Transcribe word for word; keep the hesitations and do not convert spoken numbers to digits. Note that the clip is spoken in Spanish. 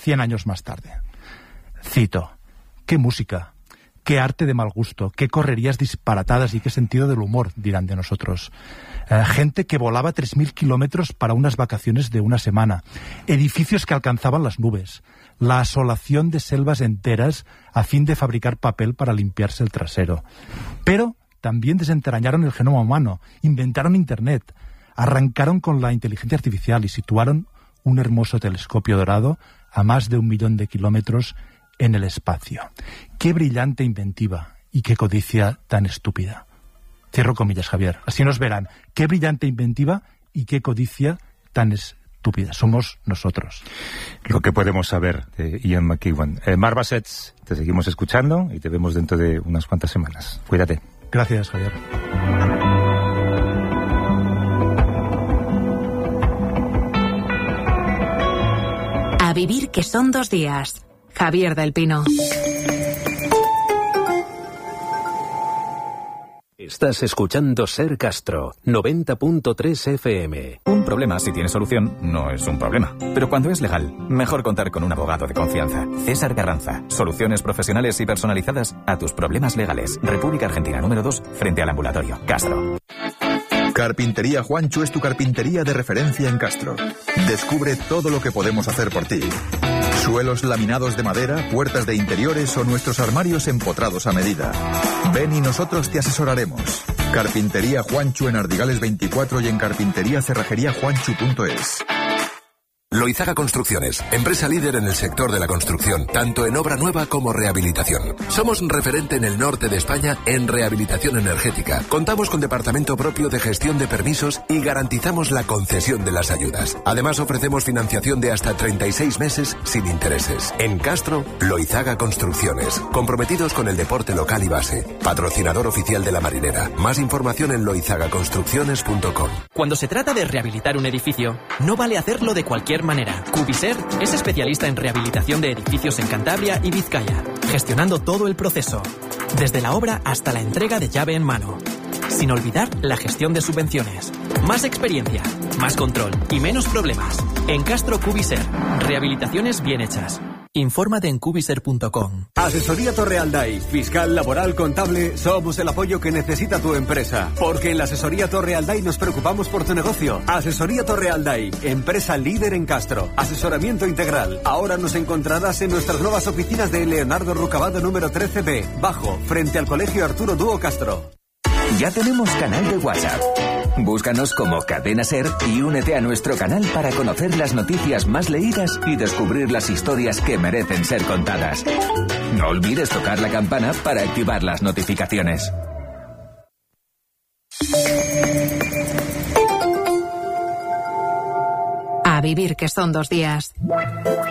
cien años más tarde. Cito: «Qué música, qué arte de mal gusto, qué correrías disparatadas y qué sentido del humor», dirán de nosotros. Eh, gente que volaba tres mil kilómetros para unas vacaciones de una semana, edificios que alcanzaban las nubes, la asolación de selvas enteras a fin de fabricar papel para limpiarse el trasero. Pero también desentrañaron el genoma humano, inventaron Internet, arrancaron con la inteligencia artificial y situaron un hermoso telescopio dorado a más de un millón de kilómetros en el espacio. Qué brillante inventiva y qué codicia tan estúpida. Cierro comillas, Javier. Así nos verán. Qué brillante inventiva y qué codicia tan estúpida. Somos nosotros. Lo que podemos saber de Ian McEwan. Eh, Marc Bassets, te seguimos escuchando y te vemos dentro de unas cuantas semanas. Cuídate. Gracias, Javier. A vivir, que son dos días. Javier del Pino. Estás escuchando Ser Castro, noventa punto tres F M. Un problema, si tiene solución, no es un problema. Pero cuando es legal, mejor contar con un abogado de confianza. César Carranza. Soluciones profesionales y personalizadas a tus problemas legales. República Argentina número dos, frente al ambulatorio. Castro. Carpintería Juancho es tu carpintería de referencia en Castro. Descubre todo lo que podemos hacer por ti. Suelos laminados de madera, puertas de interiores o nuestros armarios empotrados a medida. Ven y nosotros te asesoraremos. Carpintería Juancho en Ardigales veinticuatro y en carpintería cerrajería juancho punto es. Loizaga Construcciones, empresa líder en el sector de la construcción, tanto en obra nueva como rehabilitación. Somos referente en el norte de España en rehabilitación energética. Contamos con departamento propio de gestión de permisos y garantizamos la concesión de las ayudas. Además, ofrecemos financiación de hasta treinta y seis meses sin intereses. En Castro, Loizaga Construcciones, comprometidos con el deporte local y base. Patrocinador oficial de la Marinera. Más información en loizaga construcciones punto com. Cuando se trata de rehabilitar un edificio, no vale hacerlo de cualquier manera. Cubiser es especialista en rehabilitación de edificios en Cantabria y Vizcaya, gestionando todo el proceso, desde la obra hasta la entrega de llave en mano. Sin olvidar la gestión de subvenciones. Más experiencia, más control y menos problemas. En Castro Cubiser, rehabilitaciones bien hechas. Infórmate en cubiser punto com. Asesoría Torrealday, fiscal, laboral, contable, somos el apoyo que necesita tu empresa. Porque en la Asesoría Torrealday nos preocupamos por tu negocio. Asesoría Torrealday, empresa líder en Castro. Asesoramiento integral. Ahora nos encontrarás en nuestras nuevas oficinas de Leonardo Rucabado número trece B, bajo, frente al Colegio Arturo Dúo Castro. Ya tenemos canal de WhatsApp. Búscanos como Cadena Ser y únete a nuestro canal para conocer las noticias más leídas y descubrir las historias que merecen ser contadas. No olvides tocar la campana para activar las notificaciones. A vivir, que son dos días.